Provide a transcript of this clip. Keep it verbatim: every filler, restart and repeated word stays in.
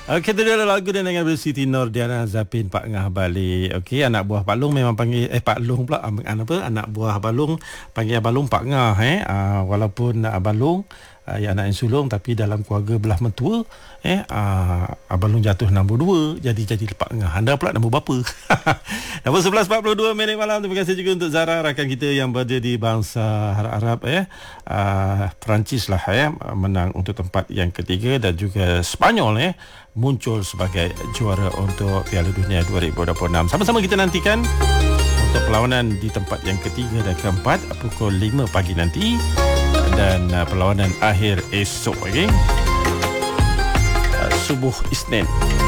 Okey, itu adalah lagu dengan Siti Nordiana Zapin Pak Ngah balik. Okey, anak buah Pak Long memang panggil eh Pak Long pula apa anak buah Abang Long panggil Abang Long Pak Ngah eh uh, walaupun Abang Long uh, yang anak yang sulung tapi dalam keluarga belah mentua eh uh, Abang Long jatuh nombor dua jadi jadi Pak Ngah. Anda pula nombor berapa? Nombor sebelas empat puluh dua minit malam. Terima kasih juga untuk Zara rakan kita yang berada di bangsa Arab eh uh, Perancis lah eh menang untuk tempat yang ketiga dan juga Spanyol eh muncul sebagai juara untuk Piala Dunia dua ribu dua puluh enam. Sama-sama kita nantikan untuk perlawanan di tempat yang ketiga dan keempat pukul lima pagi nanti dan uh, perlawanan akhir esok okay? uh, subuh Isnin.